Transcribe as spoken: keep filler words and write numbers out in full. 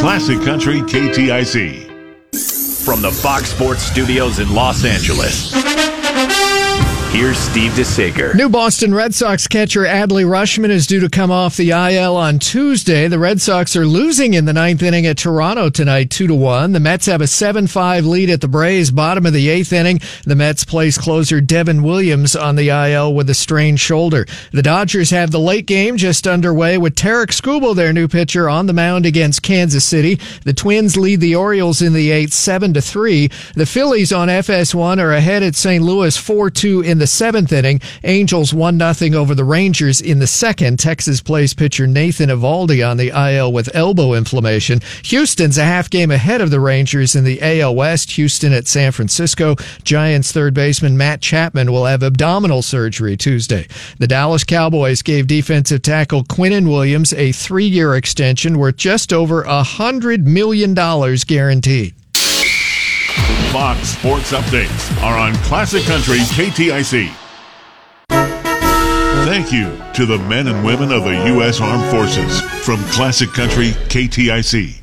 Classic Country K T I C. From the Fox Sports Studios in Los Angeles, here's Steve DeSager. New Boston Red Sox catcher Adley Rutschman is due to come off the I L on Tuesday. The Red Sox are losing in the ninth inning at Toronto tonight, two to one. The Mets have a seven five lead at the Braves. Bottom of the eighth inning, the Mets place closer Devin Williams on the I L with a strained shoulder. The Dodgers have the late game just underway with Tarek Skubal, their new pitcher, on the mound against Kansas City. The Twins lead the Orioles in the eighth, seven to three. The Phillies on F S one are ahead at Saint Louis, four two in the seventh inning. Angels one nothing over the Rangers in the second. Texas plays pitcher Nathan Eovaldi on the I L with elbow inflammation. Houston's a half game ahead of the Rangers in the A L West. Houston at San Francisco. Giants third baseman Matt Chapman will have abdominal surgery Tuesday. The Dallas Cowboys gave defensive tackle Quinnen Williams a three-year extension worth just over one hundred million dollars guaranteed. Fox Sports Updates are on Classic Country K T I C. Thank you to the men and women of the U S Armed Forces from Classic Country K T I C.